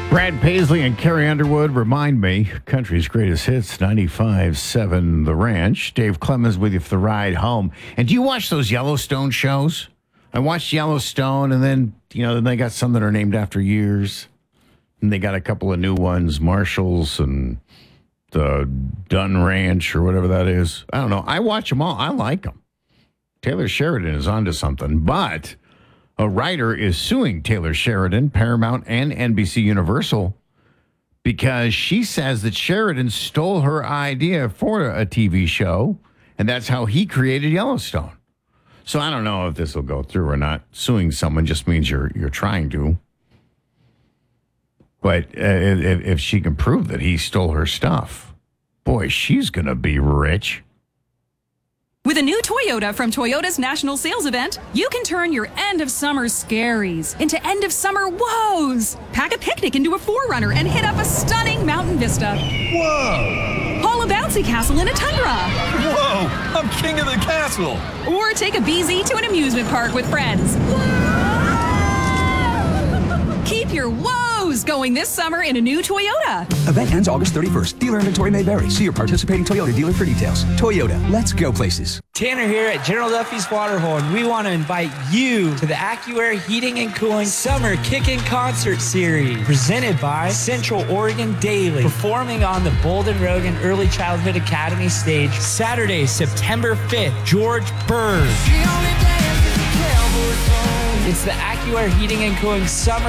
Brad Paisley and Carrie Underwood, Remind Me, country's greatest hits, 95.7 The Ranch. Dave Clemens with you for the ride home. And do you watch those Yellowstone shows? I watched Yellowstone, and then, then they got some that are named after years. And they got a couple of new ones, Marshalls and the Dunn Ranch or whatever that is. I don't know. I watch them all. I like them. Taylor Sheridan is onto something, but a writer is suing Taylor Sheridan, Paramount, and NBC Universal because she says that Sheridan stole her idea for a TV show, and that's how he created Yellowstone. So I don't know if this will go through or not. Suing someone just means you're trying to. But if she can prove that he stole her stuff, boy, she's going to be rich. With a new Toyota from Toyota's National Sales Event, you can turn your end-of-summer scaries into end-of-summer woes. Pack a picnic into a 4Runner and hit up a stunning mountain vista. Whoa! Haul a bouncy castle in a Tundra. Whoa! I'm king of the castle! Or take a BZ to an amusement park with friends. Keep your woes going this summer in a new Toyota. Event ends August 31st. Dealer inventory may vary. See your participating Toyota dealer for details. Toyota, let's go places. Tanner here at General Duffy's Waterhole, and we want to invite you to the AccuAir Heating and Cooling Summer Kickin' Concert Series, presented by Central Oregon Daily, performing on the Bolden Rogan Early Childhood Academy stage Saturday, September 5th. George Bird. It's the AccuAir Heating and Cooling Summer